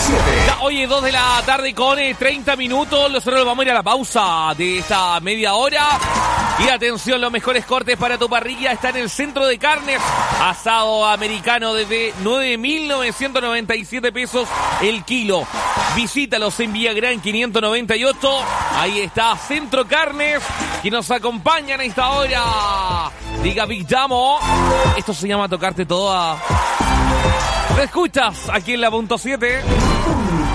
Ya, oye, 2 de la tarde con 30 minutos. Nosotros vamos a ir a la pausa de esta media hora. Y atención, los mejores cortes para tu parrilla están en el Centro de Carnes. Asado americano desde 9.997 pesos el kilo. Visítalos en Villagrán 598. Ahí está Centro Carnes, que nos acompañan a esta hora. Diga Big Damo. Esto se llama tocarte toda. ¿Te escuchas aquí en la punto 7?